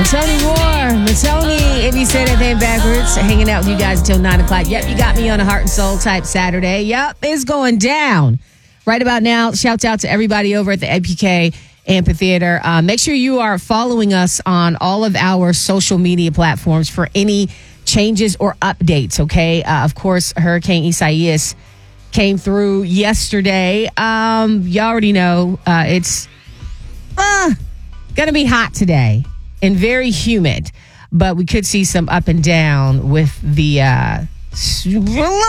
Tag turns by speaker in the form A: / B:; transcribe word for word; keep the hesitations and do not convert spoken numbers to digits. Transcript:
A: Tony Moore, Matoni, if you say that name backwards, hanging out with you guys until nine o'clock. Yep, you got me on a heart and soul type Saturday. Yep, it's going down. Right about now, shouts out to everybody over at the A P K Amphitheater. Uh, make sure you are following us on all of our social media platforms for any changes or updates, okay? Uh, of course, Hurricane Isaias came through yesterday. Um, you already know uh, it's uh, going to be hot today and very humid, but we could see some up and down with the uh,